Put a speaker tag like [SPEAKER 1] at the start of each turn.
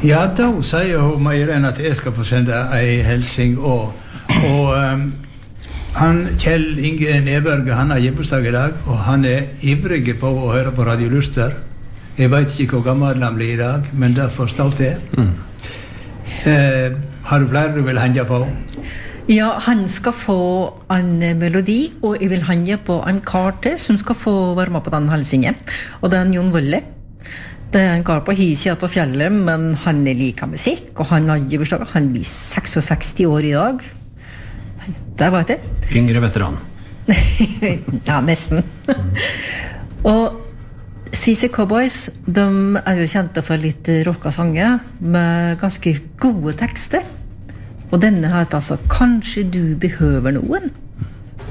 [SPEAKER 1] Ja, da sier hun Irene at jeg skal få sende en hilsing og han, Kjell Inge Neberge, han har hjemmebursdag I dag, og han ivrig på å høre på Radio Luster. Jeg vet ikke hvor gammel han blir I dag, men det får stå til. Har du flere du vil henge på?
[SPEAKER 2] Ja, han skal få en melodi, og jeg vil henge på en kar til som skal få være med på den hilsingen. Og det en Jon Wølle. Det en kar på Hisia til fjellet, men han liker musikk, og han har hjemmebursdag. Han blir 66 år I dag. Det var det.
[SPEAKER 3] Yngre veteran.
[SPEAKER 2] Ja, nesten. Og CC Cowboys, de jo kjente for litt rocka sanger med ganske gode tekster. Og denne heter altså «Kanskje du behøver noen».